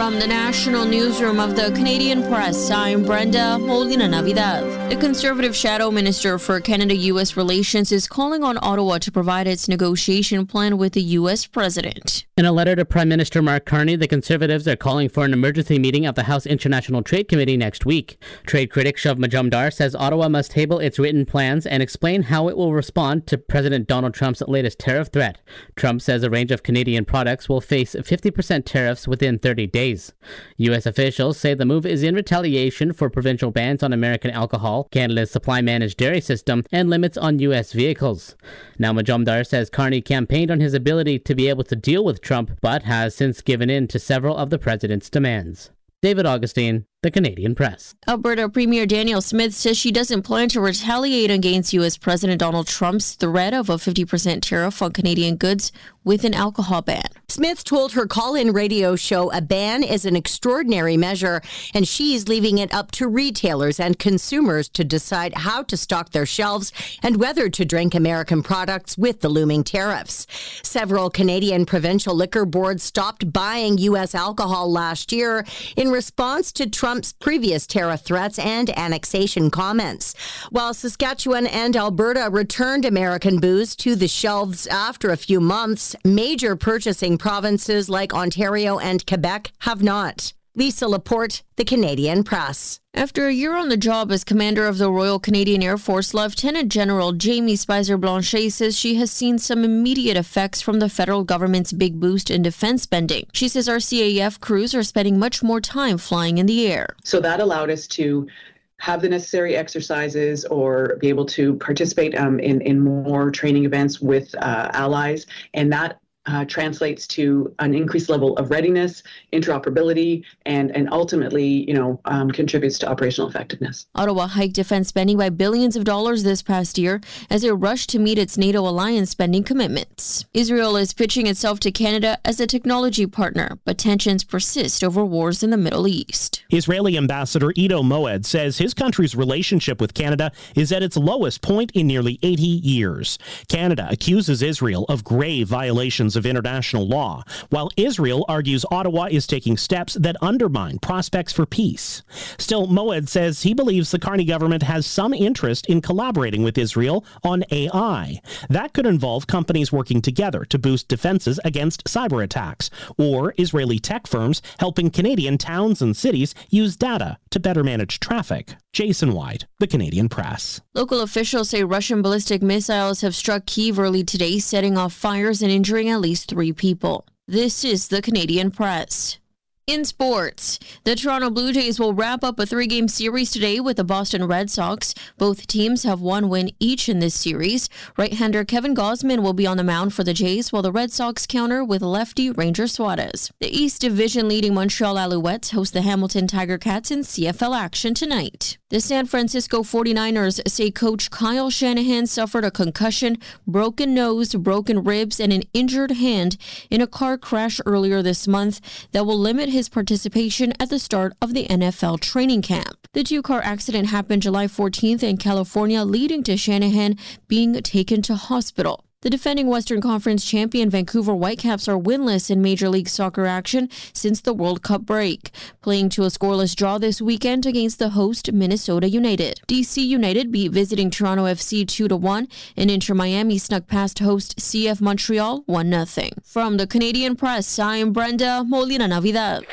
From the national newsroom of the Canadian Press, I'm Brenda Molina Navidad. The Conservative Shadow Minister for Canada-U.S. Relations is calling on Ottawa to provide its negotiation plan with the U.S. President. In a letter to Prime Minister Mark Carney, the Conservatives are calling for an emergency meeting of the House International Trade Committee next week. Trade critic Shiv Majumdar says Ottawa must table its written plans and explain how it will respond to President Donald Trump's latest tariff threat. Trump says a range of Canadian products will face 50% tariffs within 30 days. U.S. officials say the move is in retaliation for provincial bans on American alcohol, Canada's supply-managed dairy system, and limits on U.S. vehicles. Now Majumdar says Carney campaigned on his ability to be able to deal with Trump, but has since given in to several of the president's demands. David Augustine, The Canadian Press. Alberta Premier Danielle Smith says she doesn't plan to retaliate against U.S. President Donald Trump's threat of a 50% tariff on Canadian goods with an alcohol ban. Smith told her call-in radio show a ban is an extraordinary measure, and she's leaving it up to retailers and consumers to decide how to stock their shelves and whether to drink American products with the looming tariffs. Several Canadian provincial liquor boards stopped buying U.S. alcohol last year in response to Trump's previous tariff threats and annexation comments. While Saskatchewan and Alberta returned American booze to the shelves after a few months, major purchasing provinces like Ontario and Quebec have not. Lisa Laporte, The Canadian Press. After a year on the job as commander of the Royal Canadian Air Force, Lieutenant General Jamie Spicer Blanchet says she has seen some immediate effects from the federal government's big boost in defense spending. She says our CAF crews are spending much more time flying in the air. So that allowed us to have the necessary exercises or be able to participate in more training events with allies, and that translates to an increased level of readiness, interoperability, and ultimately, contributes to operational effectiveness. Ottawa hiked defense spending by billions of dollars this past year as it rushed to meet its NATO alliance spending commitments. Israel is pitching itself to Canada as a technology partner, but tensions persist over wars in the Middle East. Israeli Ambassador Ido Moed says his country's relationship with Canada is at its lowest point in nearly 80 years. Canada accuses Israel of grave violations of international law, while Israel argues Ottawa is taking steps that undermine prospects for peace. Still, Moed says he believes the Carney government has some interest in collaborating with Israel on AI. That could involve companies working together to boost defenses against cyber attacks, or Israeli tech firms helping Canadian towns and cities use data to better manage traffic. Jason White, The Canadian Press. Local officials say Russian ballistic missiles have struck Kyiv early today, setting off fires and injuring at least 3 people. This is The Canadian Press. In sports, the Toronto Blue Jays will wrap up a 3-game series today with the Boston Red Sox. Both teams have 1 win each in this series. Right-hander Kevin Gausman will be on the mound for the Jays, while the Red Sox counter with lefty Ranger Suarez. The East Division leading Montreal Alouettes host the Hamilton Tiger Cats in CFL action tonight. The San Francisco 49ers say coach Kyle Shanahan suffered a concussion, broken nose, broken ribs, and an injured hand in a car crash earlier this month that will limit his participation at the start of the NFL training camp. The 2-car accident happened July 14th in California, leading to Shanahan being taken to hospital. The defending Western Conference champion Vancouver Whitecaps are winless in Major League Soccer action since the World Cup break, playing to a scoreless draw this weekend against the host Minnesota United. DC United beat visiting Toronto FC 2-1, and Inter Miami snuck past host CF Montreal 1-0. From the Canadian Press, I'm Brenda Molina Navidad.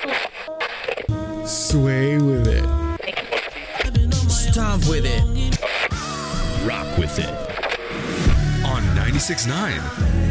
Sway with it. Stomp with it. Rock with it. On 96.9